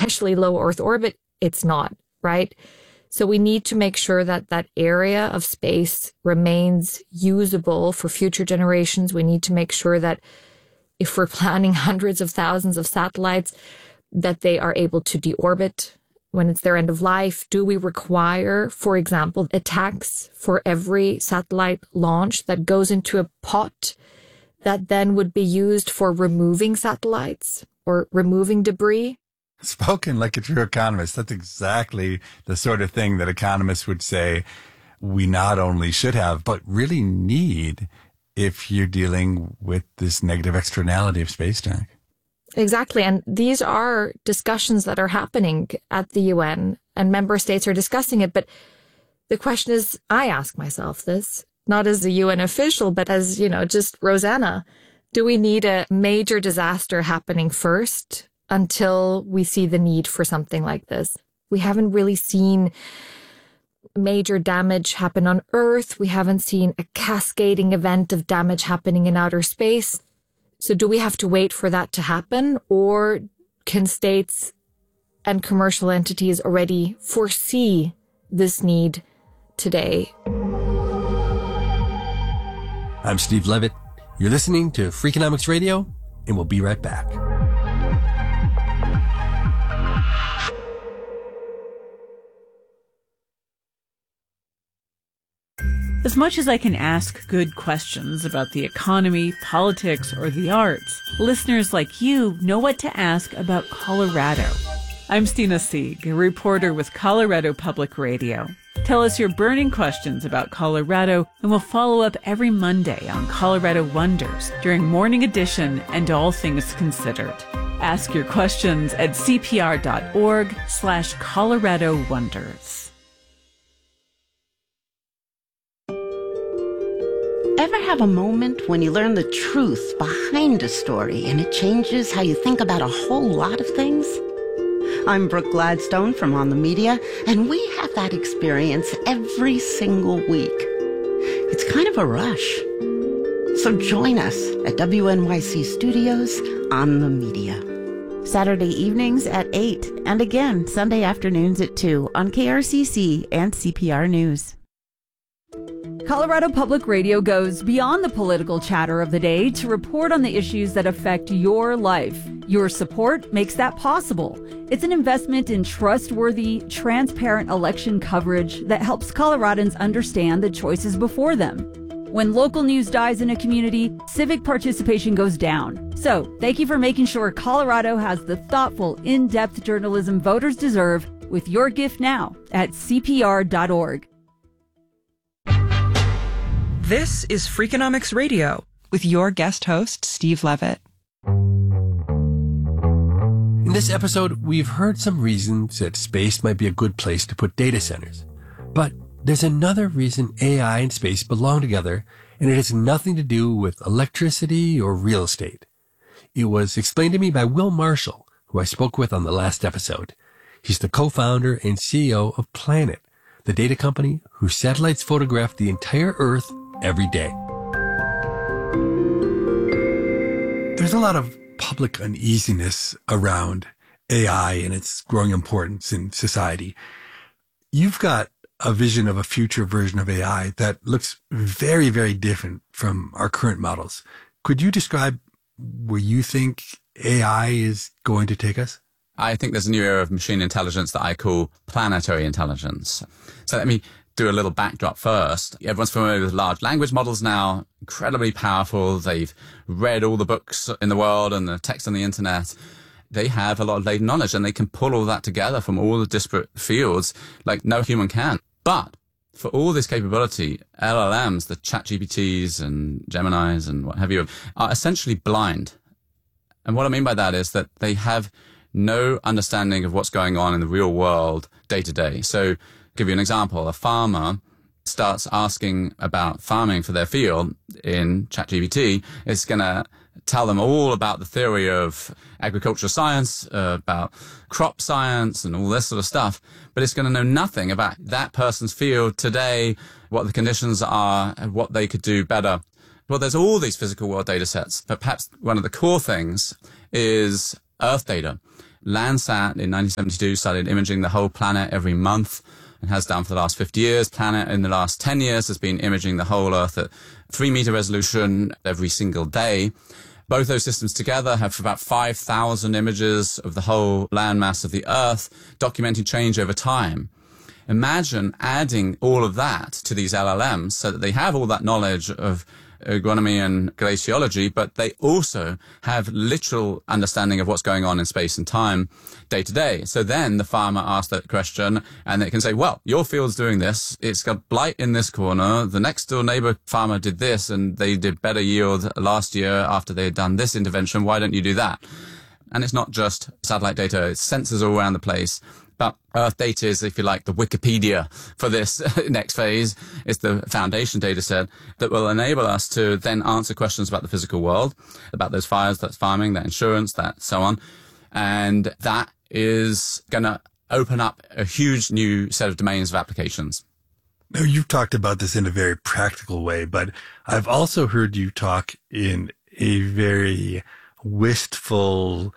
especially low Earth orbit, it's not, right? So we need to make sure that that area of space remains usable for future generations. We need to make sure that if we're planning hundreds of thousands of satellites, that they are able to deorbit when it's their end of life. Do we require, for example, a tax for every satellite launch that goes into a pot that then would be used for removing satellites or removing debris? Spoken like a true economist. That's exactly the sort of thing that economists would say we not only should have, but really need if you're dealing with this negative externality of space track. Exactly. And these are discussions that are happening at the UN, and member states are discussing it. But the question is, I ask myself this, not as a UN official, but as, just Rosanna. Do we need a major disaster happening first until we see the need for something like this? We haven't really seen major damage happen on Earth. We haven't seen a cascading event of damage happening in outer space. So do we have to wait for that to happen, or can states and commercial entities already foresee this need today? I'm Steve Levitt. You're listening to Freakonomics Radio, and we'll be right back. As much as I can ask good questions about the economy, politics, or the arts, listeners like you know what to ask about Colorado. I'm Stina Sieg, a reporter with Colorado Public Radio. Tell us your burning questions about Colorado, and we'll follow up every Monday on Colorado Wonders during Morning Edition and All Things Considered. Ask your questions at cpr.org/Colorado Wonders. Ever have a moment when you learn the truth behind a story and it changes how you think about a whole lot of things? I'm Brooke Gladstone from On the Media, and we have that experience every single week. It's kind of a rush. So join us at WNYC Studios On the Media. Saturday evenings at 8, and again Sunday afternoons at 2 on KRCC and CPR News. Colorado Public Radio goes beyond the political chatter of the day to report on the issues that affect your life. Your support makes that possible. It's an investment in trustworthy, transparent election coverage that helps Coloradans understand the choices before them. When local news dies in a community, civic participation goes down. So, thank you for making sure Colorado has the thoughtful, in-depth journalism voters deserve with your gift now at CPR.org. This is Freakonomics Radio with your guest host, Steve Levitt. In this episode, we've heard some reasons that space might be a good place to put data centers. But there's another reason AI and space belong together, and it has nothing to do with electricity or real estate. It was explained to me by Will Marshall, who I spoke with on the last episode. He's the co-founder and CEO of Planet, the data company whose satellites photograph the entire Earth every day. There's a lot of public uneasiness around AI and its growing importance in society. You've got a vision of a future version of AI that looks very, very different from our current models. Could you describe where you think AI is going to take us? I think there's a new era of machine intelligence that I call planetary intelligence. So let me do a little backdrop first. Everyone's familiar with large language models now, incredibly powerful. They've read all the books in the world and the text on the internet. They have a lot of latent knowledge, and they can pull all that together from all the disparate fields like no human can. But for all this capability, LLMs, the ChatGPTs and Geminis and what have you, are essentially blind. And what I mean by that is that they have no understanding of what's going on in the real world day to day. So give you an example. A farmer starts asking about farming for their field in ChatGPT. It's going to tell them all about the theory of agricultural science, about crop science and all this sort of stuff. But it's going to know nothing about that person's field today, what the conditions are, and what they could do better. Well, there's all these physical world data sets, but perhaps one of the core things is Earth data. Landsat in 1972 started imaging the whole planet every month and has done for the last 50 years. Planet in the last 10 years has been imaging the whole Earth at 3-meter resolution every single day. Both those systems together have about 5,000 images of the whole landmass of the Earth, documenting change over time. Imagine adding all of that to these LLMs so that they have all that knowledge of agronomy and glaciology, but they also have literal understanding of what's going on in space and time day to day. So then the farmer asks that question and they can say, well, your field's doing this. It's got blight in this corner. The next door neighbor farmer did this and they did better yield last year after they had done this intervention. Why don't you do that? And it's not just satellite data. It's sensors all around the place. But Earth data is, if you like, the Wikipedia for this next phase. It's the foundation data set that will enable us to then answer questions about the physical world, about those fires, that farming, that insurance, that so on. And that is going to open up a huge new set of domains of applications. Now, you've talked about this in a very practical way, but I've also heard you talk in a very wistful,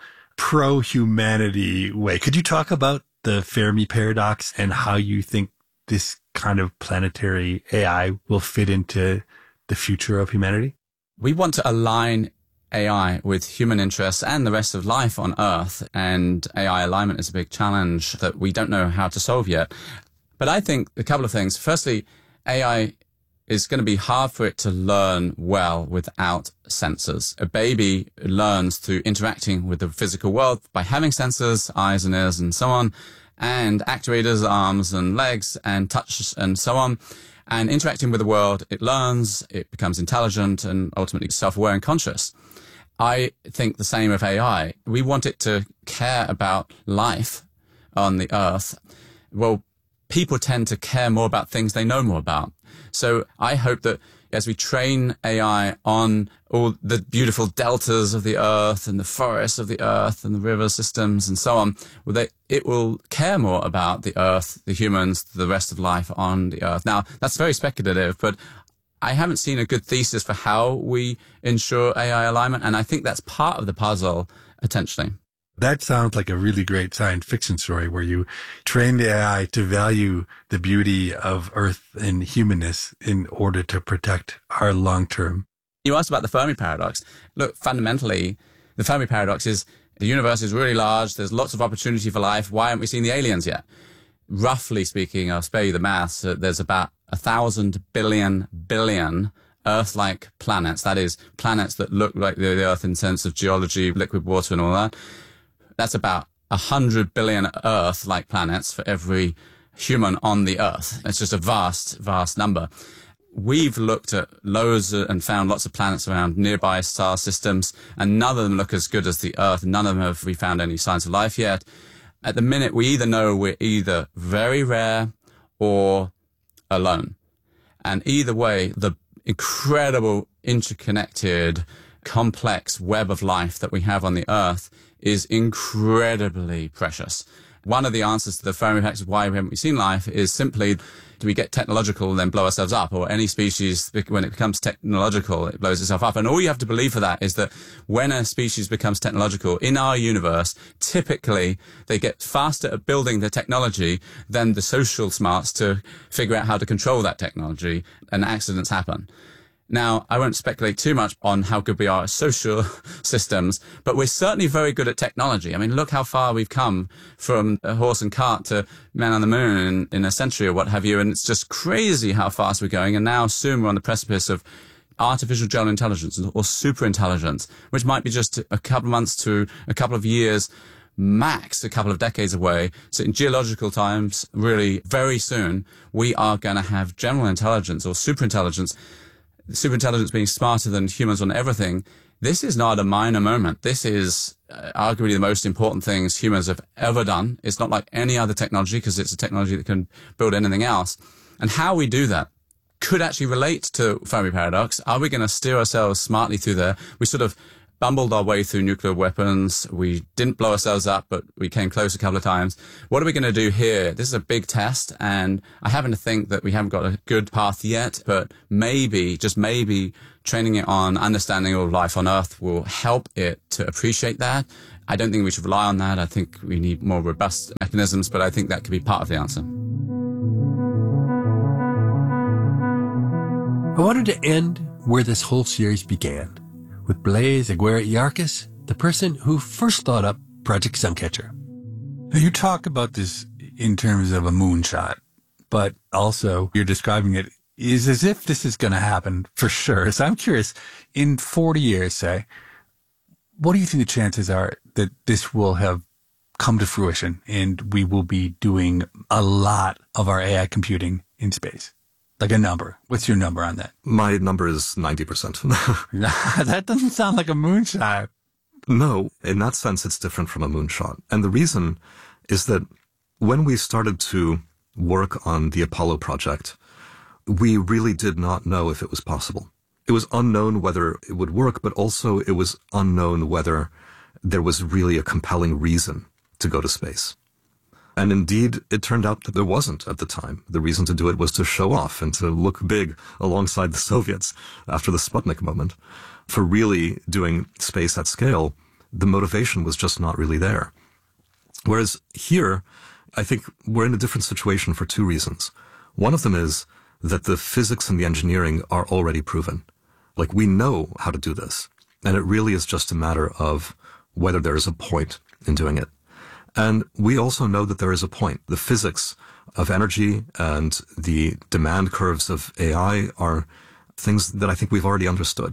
pro-humanity way. Could you talk about the Fermi paradox and how you think this kind of planetary AI will fit into the future of humanity? We want to align AI with human interests and the rest of life on Earth, and AI alignment is a big challenge that we don't know how to solve yet. But I think a couple of things. Firstly, AI is going to be hard for it to learn well without sensors. A baby learns through interacting with the physical world by having sensors, eyes and ears and so on, and actuators, arms and legs and touch and so on. And interacting with the world, it learns, it becomes intelligent and ultimately self-aware and conscious. I think the same of AI. We want it to care about life on the Earth. Well, people tend to care more about things they know more about. So I hope that as we train AI on all the beautiful deltas of the Earth and the forests of the Earth and the river systems and so on, it will care more about the Earth, the humans, the rest of life on the Earth. Now, that's very speculative, but I haven't seen a good thesis for how we ensure AI alignment, and I think that's part of the puzzle, potentially. That sounds like a really great science fiction story where you train the AI to value the beauty of Earth and humanness in order to protect our long-term. You asked about the Fermi paradox. Look, fundamentally, the Fermi paradox is the universe is really large. There's lots of opportunity for life. Why haven't we seen the aliens yet? Roughly speaking, I'll spare you the maths. There's about 1,000 billion Earth-like planets. That is, planets that look like the Earth in sense of geology, liquid water and all that. That's about 100 billion Earth-like planets for every human on the Earth. It's just a vast, vast number. We've looked at loads and found lots of planets around nearby star systems, and none of them look as good as the Earth. None of them have we found any signs of life yet. At the minute, we either know we're either very rare or alone. And either way, the incredible, interconnected, complex web of life that we have on the Earth is incredibly precious. One of the answers to the Fermi paradox of why haven't we seen life is simply, do we get technological and then blow ourselves up? Or any species, when it becomes technological, it blows itself up. And all you have to believe for that is that when a species becomes technological in our universe, typically they get faster at building the technology than the social smarts to figure out how to control that technology, and accidents happen. Now, I won't speculate too much on how good we are at social systems, but we're certainly very good at technology. I mean, look how far we've come from a horse and cart to man on the moon in a century or what have you. And it's just crazy how fast we're going. And now soon we're on the precipice of artificial general intelligence or super intelligence, which might be just a couple of months to a couple of years, max a couple of decades away. So in geological times, really very soon, we are going to have general intelligence or super intelligence. Superintelligence being smarter than humans on everything. This is not a minor moment. This is arguably the most important things humans have ever done. It's not like any other technology because it's a technology that can build anything else. And how we do that could actually relate to Fermi paradox. Are we going to steer ourselves smartly through there? We sort of bumbled our way through nuclear weapons. We didn't blow ourselves up, but we came close a couple of times. What are we going to do here? This is a big test, and I happen to think that we haven't got a good path yet, but maybe, just maybe, training it on understanding all life on Earth will help it to appreciate that I don't think we should rely on that. I think we need more robust mechanisms, but I think that could be part of the answer. I wanted to end where this whole series began, with Blaise Aguirre-Yarkis, the person who first thought up Project Suncatcher. You talk about this in terms of a moonshot, but also you're describing it is as if this is going to happen for sure. So I'm curious, in 40 years, say, what do you think the chances are that this will have come to fruition and we will be doing a lot of our AI computing in space? Like a number. What's your number on that? My number is 90%. That doesn't sound like a moonshot. No, in that sense, it's different from a moonshot. And the reason is that when we started to work on the Apollo project, we really did not know if it was possible. It was unknown whether it would work, but also it was unknown whether there was really a compelling reason to go to space. And indeed, it turned out that there wasn't at the time. The reason to do it was to show off and to look big alongside the Soviets after the Sputnik moment. For really doing space at scale, the motivation was just not really there. Whereas here, I think we're in a different situation for two reasons. One of them is that the physics and the engineering are already proven. Like, we know how to do this. And it really is just a matter of whether there is a point in doing it. And we also know that there is a point. The physics of energy and the demand curves of AI are things that I think we've already understood.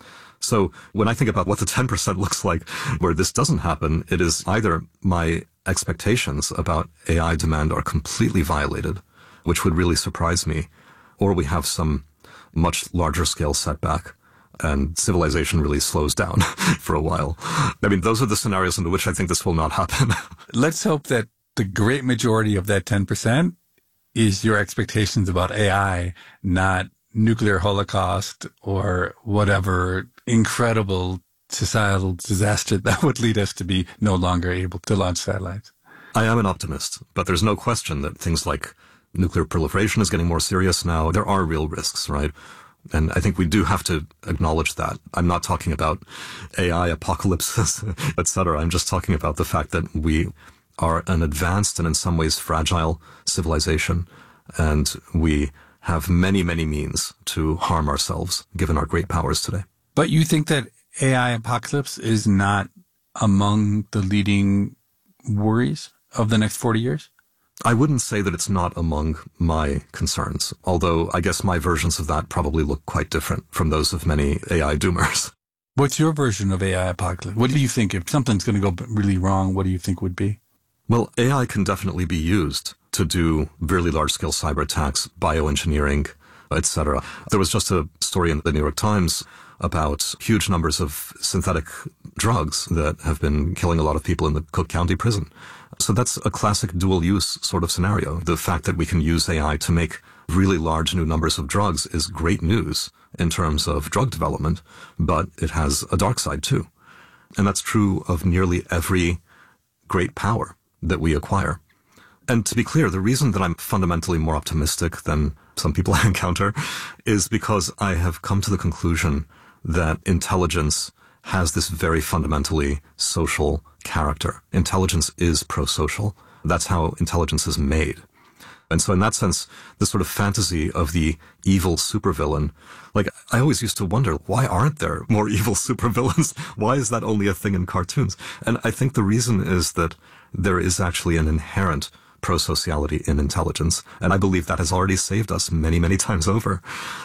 So when I think about what the 10% looks like where this doesn't happen, it is either my expectations about AI demand are completely violated, which would really surprise me, or we have some much larger scale setback and civilization really slows down for a while. I mean, those are the scenarios in which I think this will not happen. Let's hope that the great majority of that 10% is your expectations about AI, not nuclear holocaust or whatever incredible societal disaster that would lead us to be no longer able to launch satellites. I am an optimist, but there's no question that things like nuclear proliferation is getting more serious now. There are real risks, right? And I think we do have to acknowledge that. I'm not talking about AI apocalypses, etc. I'm just talking about the fact that we are an advanced and in some ways fragile civilization, and we have many, many means to harm ourselves, given our great powers today. But you think that AI apocalypse is not among the leading worries of the next 40 years? I wouldn't say that it's not among my concerns, although I guess my versions of that probably look quite different from those of many AI doomers. What's your version of AI apocalypse? What do you think, if something's going to go really wrong, what do you think would be? Well, AI can definitely be used to do really large-scale cyber attacks, bioengineering, etc. There was just a story in the New York Times about huge numbers of synthetic drugs that have been killing a lot of people in the Cook County prison. So that's a classic dual-use sort of scenario. The fact that we can use AI to make really large new numbers of drugs is great news in terms of drug development, but it has a dark side too. And that's true of nearly every great power that we acquire. And to be clear, the reason that I'm fundamentally more optimistic than some people I encounter is because I have come to the conclusion that intelligence has this very fundamentally social character. Intelligence is pro-social. That's how intelligence is made. And so in that sense, the sort of fantasy of the evil supervillain, like, I always used to wonder, why aren't there more evil supervillains? Why is that only a thing in cartoons? And I think the reason is that there is actually an inherent pro-sociality in intelligence. And I believe that has already saved us many, many times over.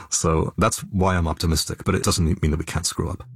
So that's why I'm optimistic, but it doesn't mean that we can't screw up.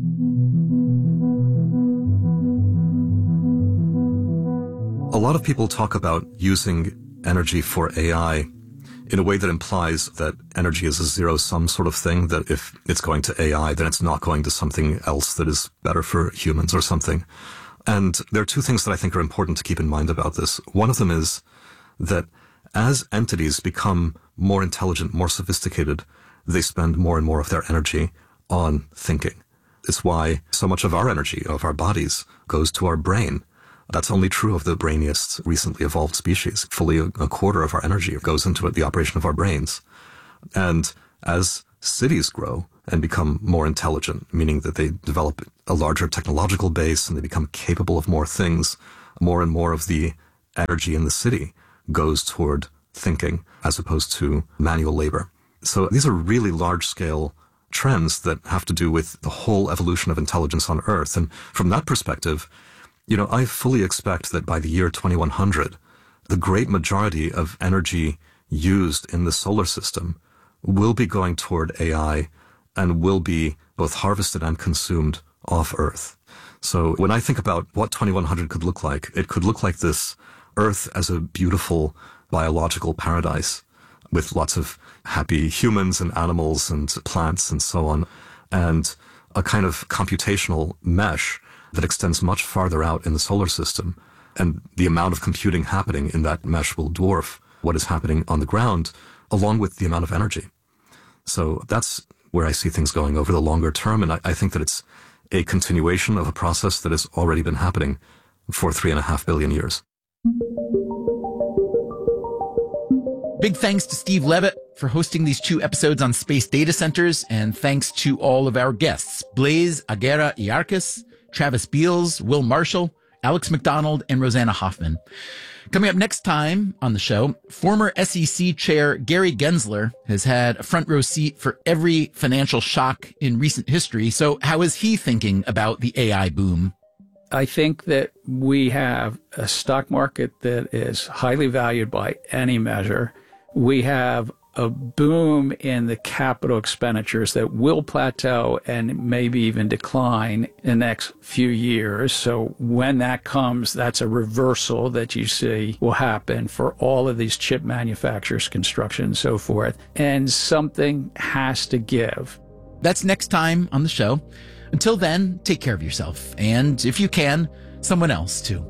A lot of people talk about using energy for AI in a way that implies that energy is a zero-sum sort of thing, that if it's going to AI, then it's not going to something else that is better for humans or something. And there are two things that I think are important to keep in mind about this. One of them is that as entities become more intelligent, more sophisticated, they spend more and more of their energy on thinking. It's why so much of our energy, of our bodies, goes to our brain. That's only true of the brainiest recently evolved species. Fully a quarter of our energy goes into the operation of our brains. And as cities grow and become more intelligent, meaning that they develop a larger technological base and they become capable of more things. More and more of the energy in the city goes toward thinking as opposed to manual labor. So these are really large-scale trends that have to do with the whole evolution of intelligence on Earth. And from that perspective, I fully expect that by the year 2100, the great majority of energy used in the solar system will be going toward AI and will be both harvested and consumed off Earth. So when I think about what 2100 could look like, it could look like this Earth as a beautiful biological paradise with lots of happy humans and animals and plants and so on, and a kind of computational mesh that extends much farther out in the solar system. And the amount of computing happening in that mesh will dwarf what is happening on the ground, along with the amount of energy. So that's where I see things going over the longer term. And I think that it's a continuation of a process that has already been happening for 3.5 billion years. Big thanks to Steve Levitt for hosting these 2 episodes on space data centers, and thanks to all of our guests, Blaise Aguirre-Iarcas, Travis Beals, Will Marshall, Alex McDonald, and Rosanna Hoffman. Coming up next time on the show, former SEC Chair Gary Gensler has had a front row seat for every financial shock in recent history. So how is he thinking about the AI boom? I think that we have a stock market that is highly valued by any measure. We have a boom in the capital expenditures that will plateau and maybe even decline in the next few years. So when that comes, that's a reversal that you see will happen for all of these chip manufacturers, construction, and so forth. And something has to give. That's next time on the show. Until then, take care of yourself. And if you can, someone else too.